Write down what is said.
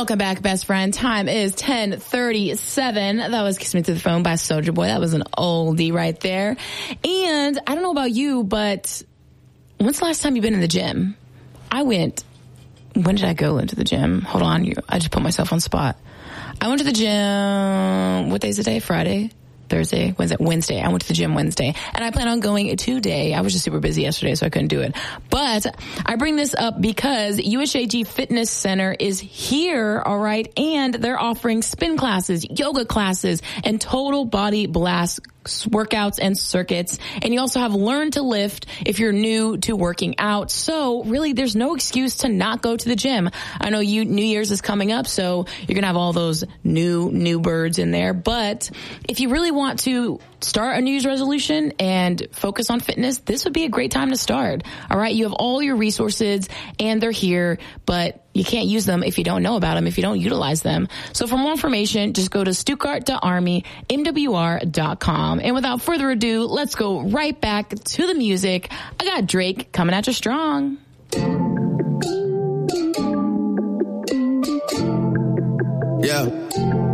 Welcome back, best friend. Time is 10:37. That was Kiss Me Through the Phone by Soulja Boy. That was an oldie right there. And I don't know about you, but when's the last time you've been in the gym? When did I go into the gym? Hold on. I just put myself on the spot. I went to the gym, what day is the day? Friday? Thursday, Wednesday. I went to the gym Wednesday, and I plan on going today. I was just super busy yesterday, so I couldn't do it. But I bring this up because USAG Fitness Center is here, all right, and they're offering spin classes, yoga classes, and total body blast workouts and circuits. And you also have Learn to Lift if you're new to working out. So really, there's no excuse to not go to the gym. I know New Year's is coming up, so you're going to have all those new birds in there. But if you really want to start a New Year's resolution and focus on fitness, this would be a great time to start. All right. You have all your resources and they're here, but you can't use them if you don't know about them, if you don't utilize them. So for more information, just go to stuttgart.armymwr.com. And without further ado, let's go right back to the music. I got Drake coming at you strong. Yeah.